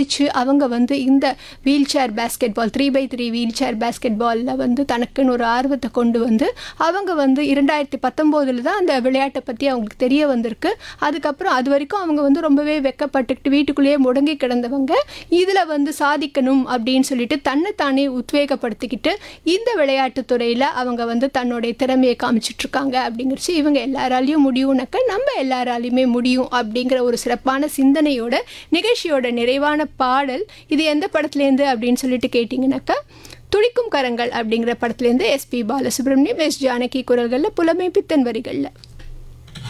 படித்து அவங்க வந்து இந்த வீல் சேர் பேஸ்கெட் பால் 3x3 வீல் சேர் பேஸ்கெட் பாலில் வந்து தனக்குன்னு ஒரு ஆர்வத்தை கொண்டு வந்து அவங்க வந்து 2019 தான் அந்த விளையாட்டை பற்றி அவங்களுக்கு தெரிய வந்திருக்கு. அதுக்கப்புறம் அது வரைக்கும் அவங்க வந்து ரொம்பவே வெக்கப்பட்டுக்கிட்டு வீட்டுக்குள்ளேயே முடங்கி கிடந்தவங்க இதில் வந்து சாதிக்கணும் அப்படின்னு சொல்லிட்டு தன்னைத்தானே உத்வேகப்படுத்திக்கிட்டு இந்த விளையாட்டுத் துறையில் அவங்க வந்து தன்னுடைய திறமையை காமிச்சிட்ருக்காங்க. அப்படிங்கிறச்சு இவங்க எல்லாராலையும் முடியும்னாக்கா நம்ம எல்லாராலையுமே முடியும் அப்படிங்கிற ஒரு சிறப்பான சிந்தனையோட நிகழ்ச்சியோட நிறைவான பாடல் இது எந்த படத்துலேருந்து அப்படின்னு சொல்லிட்டு கேட்டிங்கனாக்கா, துடிக்கும் கரங்கள் அப்படிங்கிற படத்துலேருந்து எஸ்பி பாலசுப்ரமணியம், எஸ் ஜானகி குரல்களில், புலமை பித்தன் வரிகளில்.